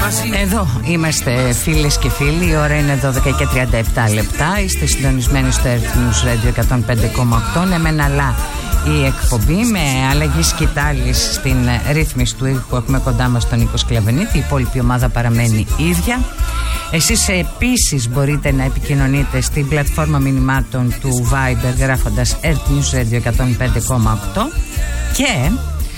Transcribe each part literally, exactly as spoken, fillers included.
Εδώ είμαστε φίλες και φίλοι. Η ώρα είναι δώδεκα και τριάντα επτά λεπτά. Είστε συντονισμένοι στο Earth News Radio εκατόν πέντε κόμμα οκτώ. Ναι μεν αλλά η εκπομπή με αλλαγή σκητάλης στην ρύθμιση του ήχου. Έχουμε κοντά μας τον Νίκο Σκλαβενίτη. Η υπόλοιπη ομάδα παραμένει ίδια. Εσείς επίσης μπορείτε να επικοινωνείτε στην πλατφόρμα μηνυμάτων του Viber γράφοντας Earth News Radio εκατόν πέντε κόμμα οκτώ. Και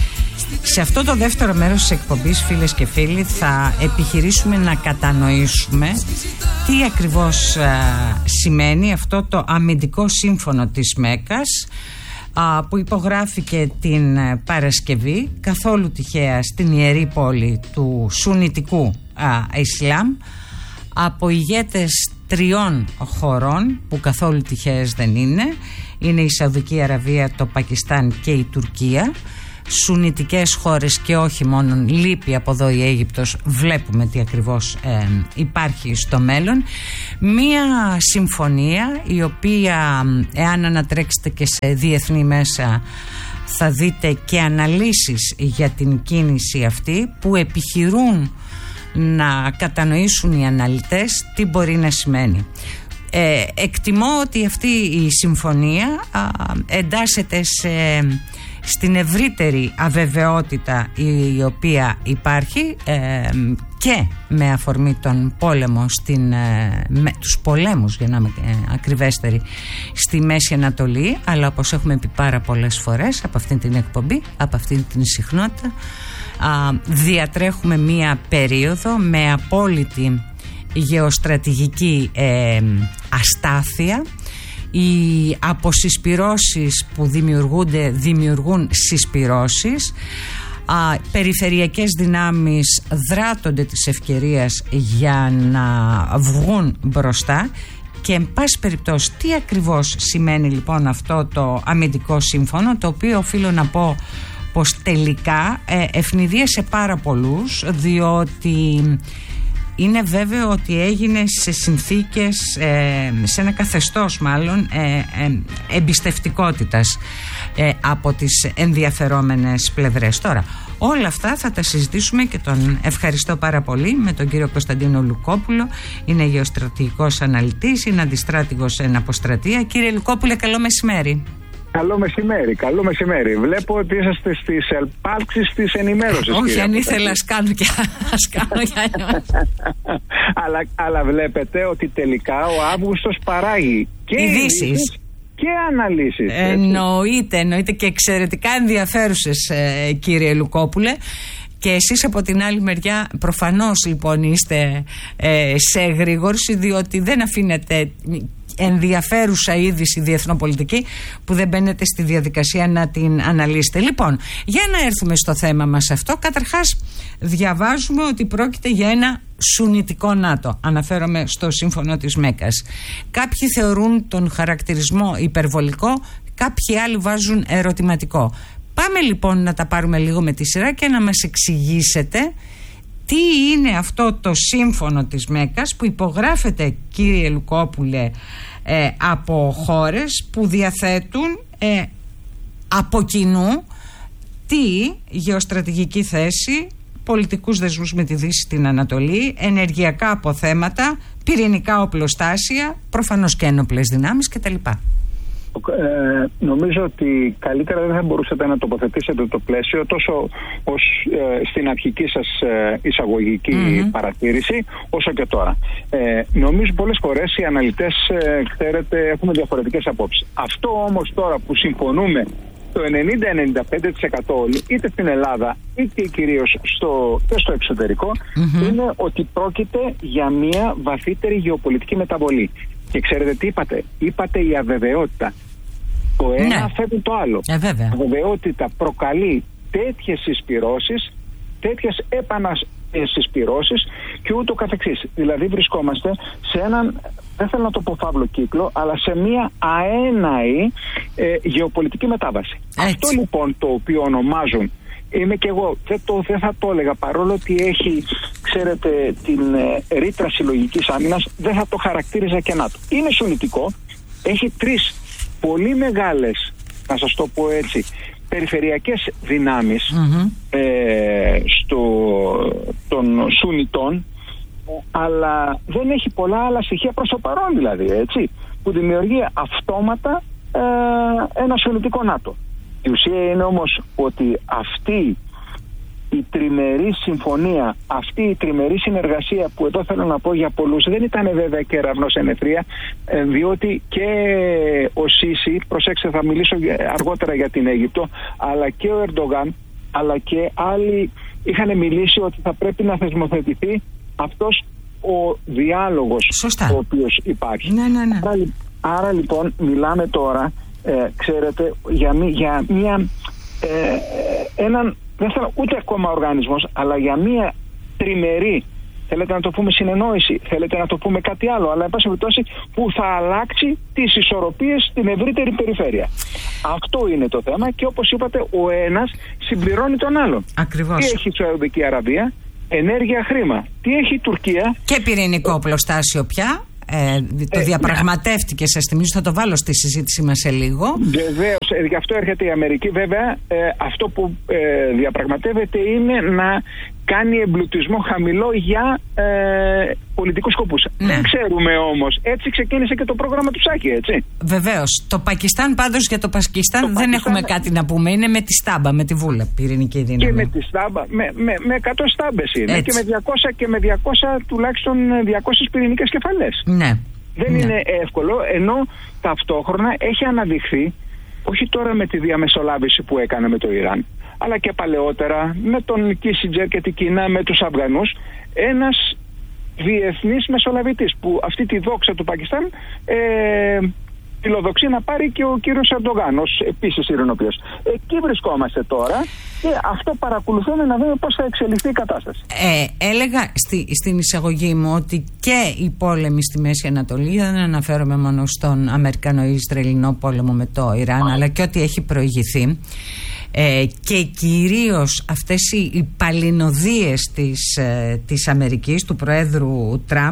σε αυτό το δεύτερο μέρος της εκπομπής, φίλες και φίλοι, θα επιχειρήσουμε να κατανοήσουμε τι ακριβώς α, σημαίνει αυτό το αμυντικό σύμφωνο της Μέκκας, α, που υπογράφηκε την Παρασκευή καθόλου τυχαία στην ιερή πόλη του Σουνιτικού α, Ισλάμ από ηγέτες τριών χωρών που καθόλου τυχαίες δεν είναι. Είναι η Σαουδική Αραβία, το Πακιστάν και η Τουρκία. Σουνιτικές χώρες και όχι μόνο, λείπει από εδώ η Αίγυπτος, βλέπουμε τι ακριβώς ε, υπάρχει στο μέλλον. Μία συμφωνία η οποία, εάν ανατρέξετε και σε διεθνή μέσα, θα δείτε και αναλύσεις για την κίνηση αυτή που επιχειρούν να κατανοήσουν οι αναλυτές τι μπορεί να σημαίνει. Ε, εκτιμώ ότι αυτή η συμφωνία α, εντάσσεται σε... στην ευρύτερη αβεβαιότητα η οποία υπάρχει ε, και με αφορμή τον πόλεμο στην, ε, με, τους πολέμους για να είμαι ε, ακριβέστερη στη Μέση Ανατολή, αλλά όπως έχουμε πει πάρα πολλές φορές από αυτήν την εκπομπή, από αυτήν την συχνότητα, α, διατρέχουμε μία περίοδο με απόλυτη γεωστρατηγική ε, αστάθεια. Οι αποσυσπυρώσεις που δημιουργούνται δημιουργούν συσπυρώσεις. Α, περιφερειακές δυνάμεις δράτονται της ευκαιρίας για να βγουν μπροστά. Και εν πάση περιπτώσει, τι ακριβώς σημαίνει λοιπόν αυτό το αμυντικό σύμφωνο, το οποίο οφείλω να πω πως τελικά ε, ευνηδίασε πάρα πολλούς, διότι είναι βέβαιο ότι έγινε σε συνθήκες, ε, σε ένα καθεστώς μάλλον ε, ε, εμπιστευτικότητας ε, από τις ενδιαφερόμενες πλευρές. Τώρα, όλα αυτά θα τα συζητήσουμε και τον ευχαριστώ πάρα πολύ με τον κύριο Κωνσταντίνο Λουκόπουλο. Είναι γεωστρατηγικός αναλυτής, είναι αντιστράτηγος εν αποστρατεία. Κύριε Λουκόπουλε, καλό μεσημέρι. Καλό μεσημέρι, καλό μεσημέρι. Βλέπω ότι είσαστε στις ελπάλξεις της ενημέρωσης. Όχι, αν ήθελα, ας κάνω και ας κάνω για αλλά, αλλά βλέπετε ότι τελικά ο Αύγουστος παράγει και ειδήσεις και αναλύσεις. Εννοείται, εννοείται και εξαιρετικά ενδιαφέρουσες, ε, κύριε Λουκόπουλε. Και εσείς από την άλλη μεριά προφανώς λοιπόν είστε ε, σε εγρήγορση, διότι δεν αφήνετε ενδιαφέρουσα είδηση διεθνοπολιτική που δεν μπαίνετε στη διαδικασία να την αναλύσετε. Λοιπόν, για να έρθουμε στο θέμα μας αυτό, καταρχάς διαβάζουμε ότι πρόκειται για ένα σουνιτικό ΝΑΤΟ. Αναφέρομαι στο σύμφωνο της Μέκκας. Κάποιοι θεωρούν τον χαρακτηρισμό υπερβολικό, κάποιοι άλλοι βάζουν ερωτηματικό. Πάμε λοιπόν να τα πάρουμε λίγο με τη σειρά και να μας εξηγήσετε τι είναι αυτό το σύμφωνο της Μέκκας που υπογράφεται, κύριε Λουκόπουλε, ε, από χώρες που διαθέτουν ε, από κοινού τι γεωστρατηγική θέση, πολιτικούς δεσμούς με τη Δύση στην Ανατολή, ενεργειακά αποθέματα, πυρηνικά οπλοστάσια, προφανώς και ένοπλες δυνάμεις κτλ. Ε, νομίζω ότι καλύτερα δεν θα μπορούσατε να τοποθετήσετε το πλαίσιο τόσο ως ε, στην αρχική σας ε, εισαγωγική mm-hmm. παρατήρηση, όσο και τώρα. Ε, νομίζω πολλές φορές οι αναλυτές, ε, ξέρετε, έχουμε διαφορετικές απόψεις. Αυτό όμως τώρα που συμφωνούμε το ενενήντα με ενενήντα πέντε τοις εκατό όλοι, είτε στην Ελλάδα είτε κυρίως στο, και στο εξωτερικό, mm-hmm. είναι ότι πρόκειται για μια βαθύτερη γεωπολιτική μεταβολή. Και ξέρετε τι είπατε? Είπατε η αβεβαιότητα. Το ένα ναι. φεύγει το άλλο. Ε, βέβαια. Η αβεβαιότητα προκαλεί τέτοιες συσπυρώσεις, τέτοιες επανασυσπυρώσεις και ούτω καθεξής. Δηλαδή βρισκόμαστε σε έναν, δεν θέλω να το πω φαύλο κύκλο, αλλά σε μια αέναη ε, γεωπολιτική μετάβαση. Έτσι. Αυτό λοιπόν το οποίο ονομάζουν, είμαι και εγώ, δεν, το, δεν θα το έλεγα, παρόλο ότι έχει, ξέρετε, την ε, ρήτρα συλλογικής άμυνας, δεν θα το χαρακτήριζα και ΝΑΤΟ. Είναι σουνιτικό, έχει τρεις πολύ μεγάλες, να σας το πω έτσι, περιφερειακές δυνάμεις mm-hmm. ε, στο, των Σουνιτών, αλλά δεν έχει πολλά άλλα στοιχεία προς το παρόν, δηλαδή, έτσι, που δημιουργεί αυτόματα ε, ένα σουνιτικό ΝΑΤΟ. Η ουσία είναι όμως ότι αυτή η τριμερή συμφωνία, αυτή η τριμερή συνεργασία, που εδώ θέλω να πω για πολλούς δεν ήταν βέβαια κεραυνός εν ευθεία, διότι και ο Σίση, προσέξτε, θα μιλήσω αργότερα για την Αίγυπτο, αλλά και ο Ερντογάν, αλλά και άλλοι είχαν μιλήσει ότι θα πρέπει να θεσμοθετηθεί αυτός ο διάλογος. Σωστά. Ο οποίος υπάρχει. Ναι, ναι, ναι. Άρα, άρα λοιπόν μιλάμε τώρα, ε, ξέρετε, για, για μια ε, έναν, δεν θέλω ούτε ακόμα οργανισμός, αλλά για μια τριμερή, θέλετε να το πούμε συνεννόηση, θέλετε να το πούμε κάτι άλλο, αλλά εν πάση περιπτώσει που θα αλλάξει τις ισορροπίες στην ευρύτερη περιφέρεια. Αυτό είναι το θέμα και όπως είπατε, ο ένας συμπληρώνει τον άλλον. Ακριβώς. Τι έχει η Σαουδική Αραβία? Ενέργεια, χρήμα. Τι έχει η Τουρκία? Και πυρηνικό οπλοστάσιο πια. Ε, το ε, διαπραγματεύτηκε, ναι. Σας θυμίζω, θα το βάλω στη συζήτησή μας σε λίγο. Βεβαίως, ε, γι' αυτό έρχεται η Αμερική. Βέβαια, ε, αυτό που ε, διαπραγματεύεται είναι να κάνει εμπλουτισμό χαμηλό για ε, πολιτικούς σκοπούς. Ναι. Δεν ξέρουμε όμως. Έτσι ξεκίνησε και το πρόγραμμα του Σάκη, έτσι. Βεβαίως. Το Πακιστάν, πάντως, για το Πακιστάν το δεν Πακιστάν... έχουμε κάτι να πούμε. Είναι με τη στάμπα, με τη βούλα πυρηνική δύναμη. Και με τη στάμπα, με, με, με εκατό στάμπες είναι. Έτσι. Και με διακόσια, και με διακόσια τουλάχιστον διακόσιες πυρηνικές κεφαλές. Ναι. Δεν ναι. είναι εύκολο, ενώ ταυτόχρονα έχει αναδειχθεί, όχι τώρα με τη διαμεσολάβηση που έκανε με το Ιράν, αλλά και παλαιότερα με τον Κίσιντζερ και την Κίνα, με τους Αφγανούς, ένας διεθνής μεσολαβητής που αυτή τη δόξα του Πακιστάν ε, φιλοδοξεί να πάρει και ο κύριος Ερντογάν ως επίσης ειρηνοποιός. Εκεί βρισκόμαστε τώρα και αυτό παρακολουθούμε να δούμε πώς θα εξελιχθεί η κατάσταση. Ε, έλεγα στη, στην εισαγωγή μου ότι και οι πόλεμοι στη Μέση Ανατολή, δεν αναφέρομαι μόνο στον Αμερικανο-Ισραηλινό πόλεμο με το Ιράν, oh. αλλά και ό,τι έχει προηγηθεί, ε, και κυρίως αυτές οι, οι παλινοδίες της, ε, της Αμερικής, του Προέδρου Τραμπ,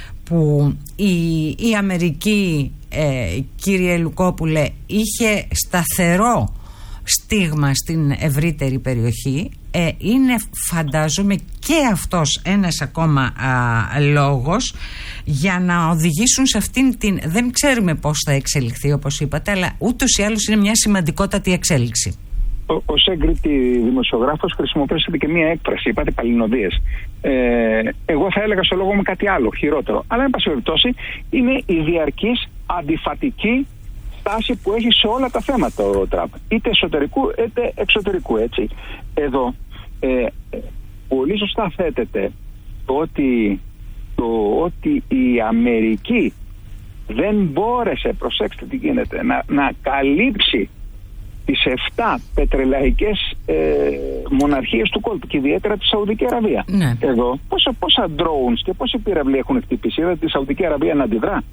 που η, η Αμερική, ε, κύριε Λουκόπουλε, είχε σταθερό στίγμα στην ευρύτερη περιοχή, ε, είναι, φαντάζομαι, και αυτός ένας ακόμα α, λόγος για να οδηγήσουν σε αυτήν την, δεν ξέρουμε πώς θα εξελιχθεί όπως είπατε, αλλά ούτως ή άλλως είναι μια σημαντικότατη εξέλιξη. Ο Σέγκριτη δημοσιογράφος χρησιμοποίησε και μία έκφραση, είπατε παλινοδίες. Ε, εγώ θα έλεγα στο λόγο μου κάτι άλλο, χειρότερο. Αλλά εν πάση περιπτώσει είναι η διαρκής αντιφατική στάση που έχει σε όλα τα θέματα ο Τραμπ. Είτε εσωτερικού είτε εξωτερικού, έτσι. Εδώ ε, πολύ σωστά θέτεται το ότι, το ότι η Αμερική δεν μπόρεσε, προσέξτε τι γίνεται, να, να καλύψει τις εφτά πετρελαϊκές ε, μοναρχίες του κόλπου και ιδιαίτερα τη Σαουδική Αραβία. Ναι. Εδώ πόσα, πόσα drones και πόσοι πύραυλοι έχουν χτυπήσει? Είδατε τη Σαουδική Αραβία να αντιδρά?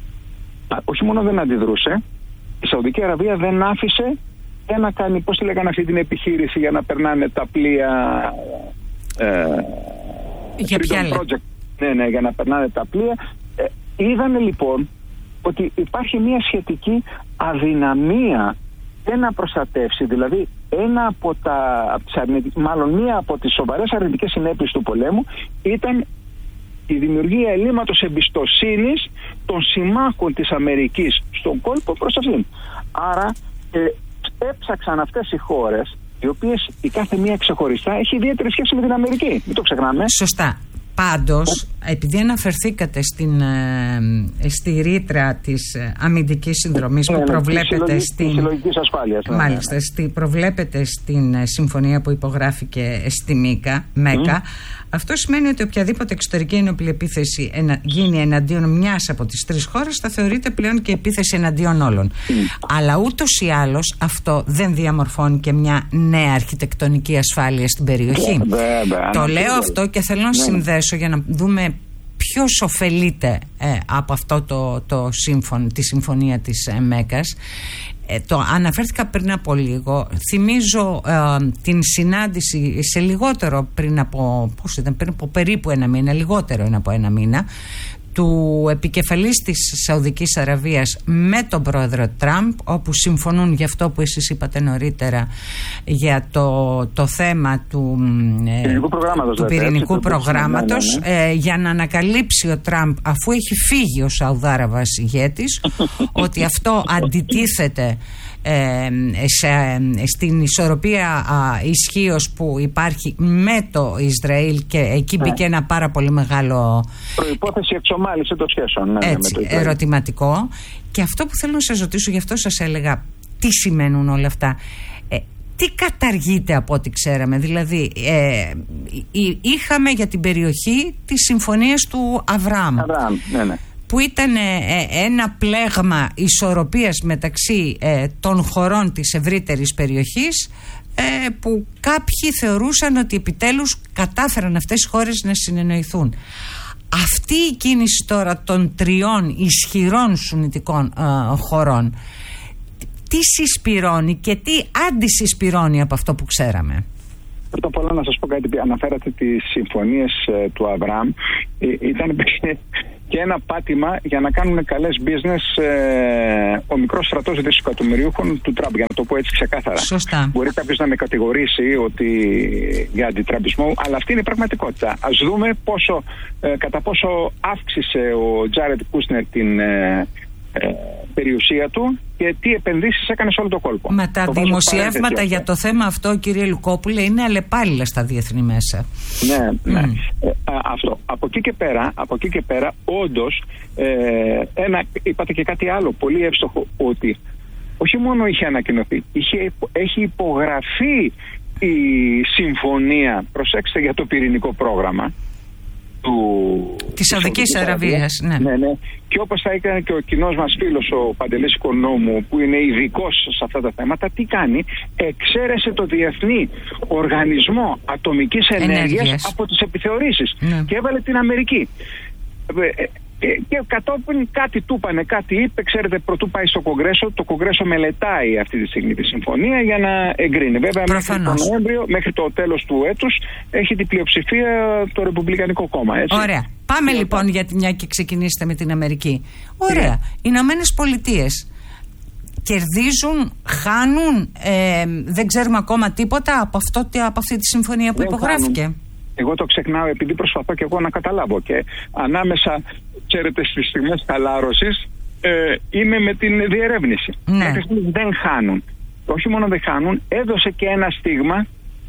Όχι μόνο δεν αντιδρούσε, η Σαουδική Αραβία δεν άφησε να κάνει, πώς τη λέγανε αυτή την επιχείρηση για να περνάνε τα πλοία ε, για ποια project. Ναι, ναι, για να περνάνε τα πλοία. Ε, είδανε λοιπόν ότι υπάρχει μια σχετική αδυναμία να προστατεύσει, δηλαδή ένα από τα, μάλλον μία από τις σοβαρές αρνητικές συνέπειες του πολέμου ήταν η δημιουργία ελλείμματος εμπιστοσύνης των συμμάχων της Αμερικής στον κόλπο προς αυτήν. Άρα ε, έψαξαν αυτές οι χώρες, οι οποίες η κάθε μία ξεχωριστά έχει ιδιαίτερη σχέση με την Αμερική. Μην το ξεχνάμε. Σωστά. Πάντως, επειδή αναφερθήκατε στην, ε, στη ρήτρα της αμυντικής συνδρομής που ναι, προβλέπεται στην συλλογικής ασφάλειας, ναι, μάλιστα, ναι. Στη, προβλέπεται στην συμφωνία που υπογράφηκε στη Μίκα, Μέκα, mm. αυτό σημαίνει ότι οποιαδήποτε εξωτερική ενόπλη επίθεση ενα, γίνει εναντίον μιας από τις τρεις χώρες θα θεωρείται πλέον και επίθεση εναντίον όλων. Mm. Αλλά ούτως ή άλλως αυτό δεν διαμορφώνει και μια νέα αρχιτεκτονική ασφάλεια στην περιοχή. Yeah, yeah, yeah, Το yeah, λέω yeah. αυτό και θέλω να yeah. συνδέσω για να δούμε ποιος ωφελείται ε, από αυτό το, το σύμφων, τη συμφωνία της ε, Μέκας. Ε, το αναφέρθηκα πριν από λίγο. Θυμίζω ε, την συνάντηση σε λιγότερο πριν από, πώς ήταν, πριν από περίπου ένα μήνα, λιγότερο είναι από ένα μήνα, του επικεφαλής της Σαουδικής Αραβίας με τον πρόεδρο Τραμπ, όπου συμφωνούν για αυτό που εσείς είπατε νωρίτερα, για το, το θέμα του πυρηνικού προγράμματος, του πυρηνικού έτσι, προγράμματος ναι, ναι, ναι. Ε, για να ανακαλύψει ο Τραμπ, αφού έχει φύγει ο Σαουδάραβας ηγέτης, ότι αυτό αντιτίθεται Ε, σε, στην ισορροπία ισχύως που υπάρχει με το Ισραήλ, και εκεί μπήκε ένα πάρα πολύ μεγάλο προϋπόθεση εξομάλυση των σχέσεων ναι, έτσι, με το ερωτηματικό. Και αυτό που θέλω να σας ρωτήσω, γι' αυτό σας έλεγα τι σημαίνουν όλα αυτά, ε, τι καταργείται από ό,τι ξέραμε, δηλαδή ε, είχαμε για την περιοχή τις συμφωνίες του Αβραάμ, Αβραάμ ναι, ναι. που ήταν ε, ένα πλέγμα ισορροπίας μεταξύ ε, των χωρών της ευρύτερης περιοχής, ε, που κάποιοι θεωρούσαν ότι επιτέλους κατάφεραν αυτές οι χώρες να συνεννοηθούν. Αυτή η κίνηση τώρα των τριών ισχυρών σουννιτικών ε, χωρών, τι συσπυρώνει και τι αντισυσπυρώνει από αυτό που ξέραμε? Πρώτα απ' όλα να σας πω κάτι. Αναφέρατε τις συμφωνίες ε, του Αβραάμ. Ε, ήταν και ένα πάτημα για να κάνουν καλές business ε, ο μικρός στρατός δισεκατομμυριούχων του Τραμπ, για να το πω έτσι ξεκάθαρα. Σωστά. Μπορεί κάποιος να με κατηγορήσει ότι για αντιτραμπισμό, αλλά αυτή είναι η πραγματικότητα. Ας δούμε πόσο, ε, κατά πόσο αύξησε ο Τζάρετ Κούσνερ την ε, ε, περιουσία του και τι επενδύσεις έκανε σε όλο το κόλπο. Μα τα το δημοσιεύματα για το θέμα αυτό, κύριε Λουκόπουλε, είναι αλλεπάλληλα στα διεθνή μέσα. Ναι, ναι. Mm. Ε, α, αυτό. Από εκεί και πέρα, από εκεί και πέρα όντως, ε, ένα, είπατε και κάτι άλλο πολύ εύστοχο, ότι όχι μόνο είχε ανακοινωθεί, είχε, έχει υπογραφεί η συμφωνία, προσέξτε, για το πυρηνικό πρόγραμμα του, της Σαουδικής Αραβίας, ναι. Ναι, ναι. Και όπως θα έκανε και ο κοινός μας φίλος ο Παντελής Οικονόμου, που είναι ειδικός σε αυτά τα θέματα, τι κάνει? Εξαίρεσε το Διεθνή Οργανισμό Ατομικής Ενέργειας, Ενέργειας. από τις επιθεωρήσεις, ναι. και έβαλε την Αμερική. Και κατόπιν κάτι του είπανε, κάτι είπε, ξέρετε, πρωτού πάει στο Κογκρέσο. Το Κογκρέσο μελετάει αυτή τη στιγμή τη συμφωνία για να εγκρίνει. Βέβαια, μέχρι το Νοέμβριο, μέχρι το τέλος του έτους, έχει την πλειοψηφία το Ρεπουμπλικανικό Κόμμα. Έτσι. Ωραία. Πάμε και λοιπόν, γιατί μια και ξεκινήσετε με την Αμερική. Ωραία. Yeah. Οι Ηνωμένες Πολιτείες κερδίζουν, χάνουν, ε, δεν ξέρουμε ακόμα τίποτα από, αυτό, από αυτή τη συμφωνία που δεν υπογράφηκε. Χάνουν. Εγώ το ξεχνάω επειδή προσπαθώ και εγώ να καταλάβω, και ανάμεσα, ξέρετε, στις στιγμές χαλάρωσης ε, είμαι με την διερεύνηση. Ναι. Δεν χάνουν. Όχι μόνο δεν χάνουν, έδωσε και ένα στίγμα.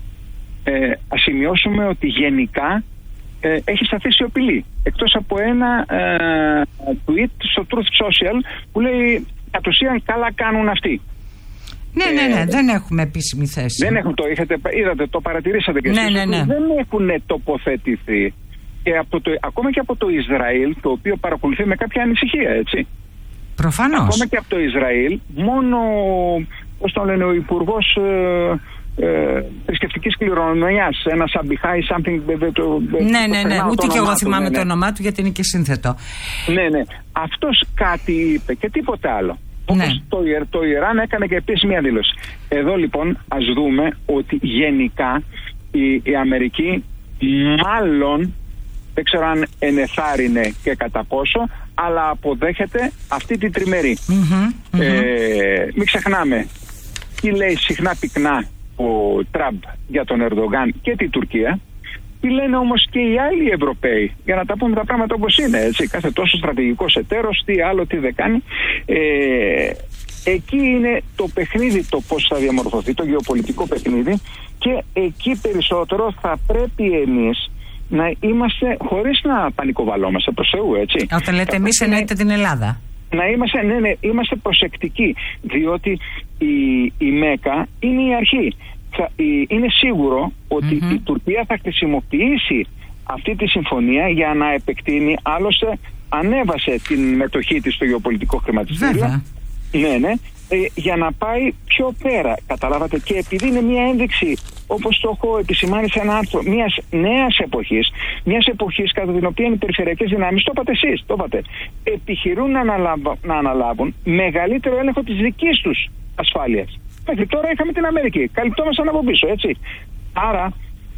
Ε, ας σημειώσουμε ότι γενικά ε, έχει σταθεί σιωπηλή. Εκτός από ένα ε, tweet στο Truth Social που λέει κατ' ουσίαν καλά κάνουν αυτοί. Ναι, ναι, ναι, ε, δεν έχουμε επίσημη θέση. Δεν έχουν, το είχατε, είδατε, το παρατηρήσατε και ναι, εσείς. Ναι, ναι. Δεν έχουν τοποθετηθεί. Και από το, ακόμα και από το Ισραήλ, το οποίο παρακολουθεί με κάποια ανησυχία, έτσι. Προφανώς. Ακόμα και από το Ισραήλ, μόνο, πώς το λένε, ο Υπουργός ε, ε, θρησκευτικής κληρονομιάς, ένα Σαμπιχάι, something. Το, ναι, ναι, ναι, ούτε και εγώ θυμάμαι ναι, ναι. το όνομά του, γιατί είναι και σύνθετο. Ναι, ναι. Αυτός κάτι είπε και τίποτα άλλο. Όπως ναι. το, το Ιράν έκανε και επίσης μια δήλωση. Εδώ λοιπόν ας δούμε ότι γενικά η, η Αμερική μάλλον, δεν ξέρω αν ενεθάρρυνε και κατά πόσο, αλλά αποδέχεται αυτή την τριμερή. Mm-hmm, mm-hmm. Ε, μην ξεχνάμε τι λέει συχνά πυκνά ο Τραμπ για τον Ερντογάν και την Τουρκία. Τι λένε όμως και οι άλλοι Ευρωπαίοι, για να τα πούμε τα πράγματα όπως είναι, έτσι, κάθε τόσο στρατηγικός εταίρος, τι άλλο, τι δεν κάνει. Ε, εκεί είναι το παιχνίδι, το πώς θα διαμορφωθεί, το γεωπολιτικό παιχνίδι, και εκεί περισσότερο θα πρέπει εμείς να είμαστε, χωρίς να πανικοβαλόμαστε, προς Θεού, έτσι. Όταν λέτε εμείς, εννοείτε την Ελλάδα. Να είμαστε, ναι, ναι, είμαστε προσεκτικοί, διότι η, η ΜΕΚΑ είναι η αρχή. Θα, είναι σίγουρο ότι mm-hmm. η Τουρκία θα χρησιμοποιήσει αυτή τη συμφωνία για να επεκτείνει, άλλωστε ανέβασε την μετοχή της στο γεωπολιτικό χρηματιστήριο. Ναι, ναι, ε, για να πάει πιο πέρα, καταλάβατε, και επειδή είναι μια ένδειξη, όπως το έχω επισημάνει σε ένα άρθρο, μιας νέας εποχής, μιας εποχής κατά την οποία οι περιφερειακές δυνάμεις, το είπατε εσείς, το είπατε, επιχειρούν να αναλάβουν, να αναλάβουν μεγαλύτερο έλεγχο της δικής τους ασφάλειας. Μέχρι τώρα είχαμε την Αμερική. Καλυπτόμασταν από πίσω, έτσι. Άρα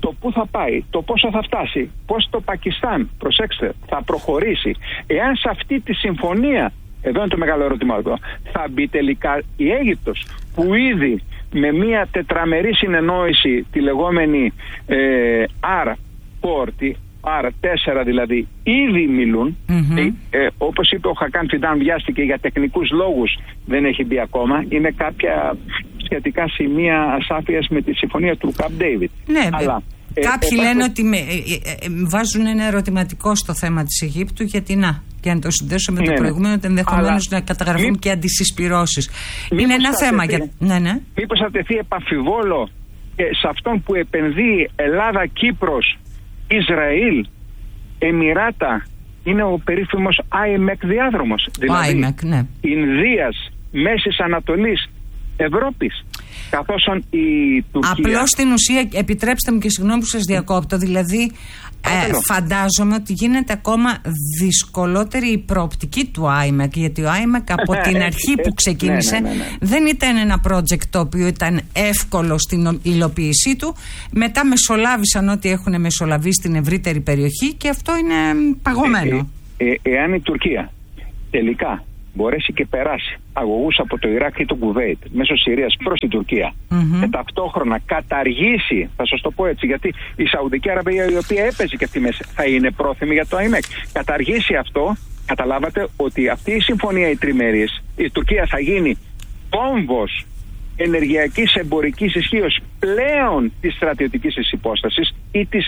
το πού θα πάει, το πόσο θα φτάσει, πώς το Πακιστάν, προσέξτε, θα προχωρήσει. Εάν σε αυτή τη συμφωνία, εδώ είναι το μεγάλο ερώτημα εδώ, θα μπει τελικά η Αίγυπτος, που ήδη με μια τετραμερή συνεννόηση, τη λεγόμενη ε, αρ φορ, αρ τέσσερα δηλαδή, ήδη μιλούν. Mm-hmm. ε, ε, όπως είπε ο Χακάν Φιντάν, βιάστηκε για τεχνικούς λόγους, δεν έχει μπει ακόμα. Είναι κάποια σχετικά σημεία ασάφειας με τη συμφωνία του Καμπ Ντέιβιντ. Ναι, αλλά ε, κάποιοι ε, λένε ε, ότι με, ε, ε, ε, βάζουν ένα ερωτηματικό στο θέμα της Αιγύπτου, γιατί να, για να το συνδέσω με ναι, το προηγούμενο, ότι ενδεχομένως να καταγραφούν μη, και αντισυσπυρώσεις. Είναι ένα θέμα για... Ναι, ναι. Μήπως θα τεθεί επαμφιβόλο και σε αυτόν που επενδύει Ελλάδα, Κύπρος, Ισραήλ, Εμιράτα, είναι ο περίφημος άι εμ ι κ διάδρομος. Δηλαδή άι εμ ι κ, ναι. Ινδίας, Μέσης Ανατολής, Ευρώπης. Καθώς η Τουρκία... Απλώς στην ουσία, επιτρέψτε μου και συγγνώμη που σας διακόπτω, δηλαδή ε, φαντάζομαι ότι γίνεται ακόμα δυσκολότερη η προοπτική του άι εμ ι κ, γιατί ο άι εμ ι κ από την αρχή που ξεκίνησε ναι, ναι, ναι, ναι. δεν ήταν ένα project το οποίο ήταν εύκολο στην υλοποίησή του. Μετά μεσολάβησαν ό,τι έχουν μεσολαβεί στην ευρύτερη περιοχή και αυτό είναι παγωμένο. Ε, ε, ε, εάν η Τουρκία τελικά μπορέσει και περάσει αγωγούς από το Ιράκ ή το Κουβέιτ μέσω Συρίας προς την Τουρκία mm-hmm. και ταυτόχρονα καταργήσει, θα σας το πω έτσι, γιατί η Σαουδική Αραβία, η οποία έπαιζε και αυτή μέσα, θα είναι πρόθυμη για το άι εμ ι κ, καταργήσει αυτό, καταλάβατε ότι αυτή η συμφωνία η τριμερής, η Τουρκία θα γίνει κόμβος ενεργειακής εμπορικής ισχύως πλέον της στρατιωτικής της υπόστασης ή της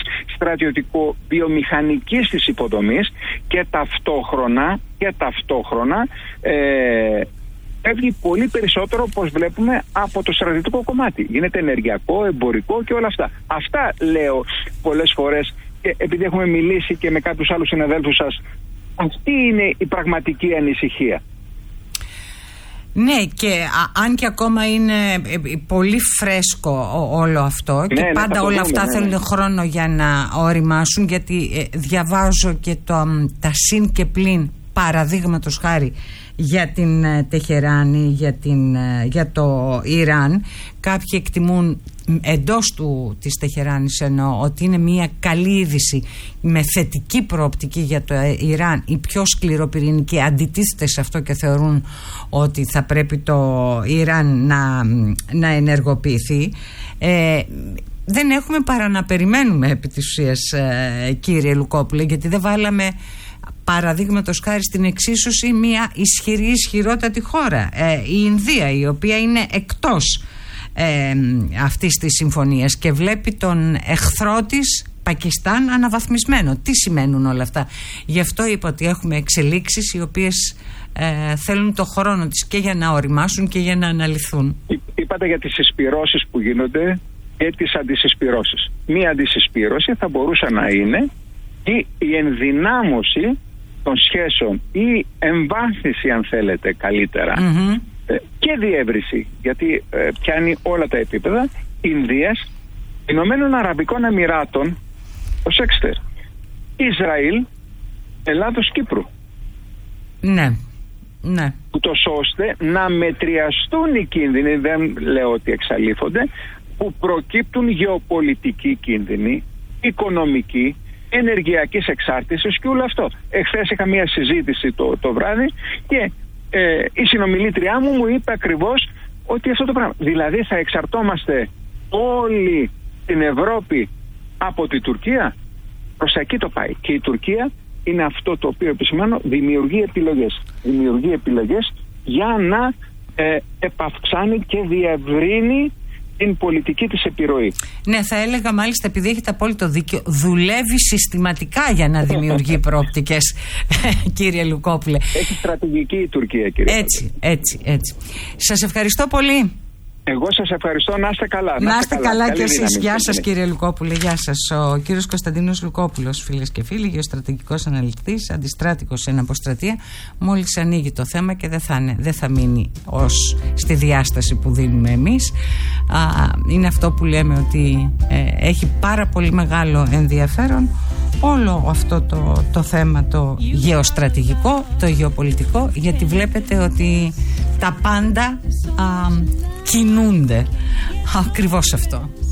στρατιωτικο-βιομηχανικής της υποδομής και ταυτόχρονα, και ταυτόχρονα ε, φεύγει πολύ περισσότερο, όπως βλέπουμε, από το στρατιωτικό κομμάτι. Γίνεται ενεργειακό, εμπορικό και όλα αυτά. Αυτά λέω πολλές φορές, και επειδή έχουμε μιλήσει και με κάποιους άλλους συναδέλφους σας, αυτή είναι η πραγματική ανησυχία. Ναι, και α, αν και ακόμα είναι ε, πολύ φρέσκο ό, όλο αυτό ναι, και ναι, πάντα όλα δούμε, αυτά ναι, θέλουν ναι. χρόνο για να οριμάσουν, γιατί ε, διαβάζω και το, τα συν και πλην παραδείγματος χάρη για την ε, Τεχεράνη, για, την, ε, για το Ιράν. Κάποιοι εκτιμούν εντός του, της Τεχεράνης εννοώ, ότι είναι μια καλή είδηση με θετική προοπτική για το Ιράν, η πιο σκληροπυρηνική, αντιτίθεται σε αυτό και θεωρούν ότι θα πρέπει το Ιράν να, να ενεργοποιηθεί. ε, δεν έχουμε παρά να περιμένουμε επί της ουσίας, ε, κύριε Λουκόπουλε, γιατί δεν βάλαμε παραδείγματος χάρη στην εξίσωση μια ισχυρή ισχυρότατη χώρα, ε, η Ινδία, η οποία είναι εκτός ε, αυτής της συμφωνίας και βλέπει τον εχθρό της Πακιστάν αναβαθμισμένο. Τι σημαίνουν όλα αυτά? Γι' αυτό είπα ότι έχουμε εξελίξεις οι οποίες ε, θέλουν το χρόνο της και για να οριμάσουν και για να αναλυθούν. Είπατε για τις συσπυρώσεις που γίνονται και τις αντισυσπυρώσεις. Μία αντισυσπύρωση θα μπορούσε να είναι η, η ενδυνάμωση των σχέσεων ή εμβάθυνση, αν θέλετε καλύτερα, mm-hmm. ε, και διεύρυνση, γιατί ε, πιάνει όλα τα επίπεδα, Ινδίας, Ηνωμένων Αραβικών Εμιράτων, προσέξτε, Ισραήλ, Ελλάδος, Κύπρου. Ναι, ναι. Ούτως ώστε να μετριαστούν οι κίνδυνοι, δεν λέω ότι εξαλείφονται, που προκύπτουν γεωπολιτικοί κίνδυνοι, οικονομικοί, ενεργειακής εξάρτησης και όλο αυτό. Εχθές είχα μια συζήτηση το, το βράδυ και ε, η συνομιλήτριά μου μου είπε ακριβώς ότι αυτό το πράγμα. Δηλαδή θα εξαρτώμαστε όλη την Ευρώπη από τη Τουρκία. Προς εκεί το πάει. Και η Τουρκία είναι αυτό το οποίο επισημάνω, δημιουργεί επιλογές. Δημιουργεί επιλογές για να ε, επαυξάνει και διευρύνει την πολιτική της επιρροή. Ναι, θα έλεγα μάλιστα, επειδή έχετε απόλυτο δίκιο, δουλεύει συστηματικά για να δημιουργεί προοπτικές, κύριε Λουκόπουλε. Έχει στρατηγική η Τουρκία, κύριε. Έτσι, έτσι, έτσι. Σας ευχαριστώ πολύ. Εγώ σας ευχαριστώ, να είστε καλά. Να είστε καλά, καλά και εσείς. Γεια σας, κύριε Λουκόπουλε, γεια σας. Ο κύριος Κωνσταντίνος Λουκόπουλος, φίλες και φίλοι, γεωστρατηγικός αναλυτής, αντιστράτηγος εν αποστρατεία. Μόλις ανοίγει το θέμα και δεν θα, είναι, δεν θα μείνει ως στη διάσταση που δίνουμε εμείς. Α, είναι αυτό που λέμε ότι ε, έχει πάρα πολύ μεγάλο ενδιαφέρον όλο αυτό το, το θέμα το γεωστρατηγικό, το γεωπολιτικό, γιατί βλέπετε ότι τα πάντα α, κινούνται. Ακριβώς αυτό.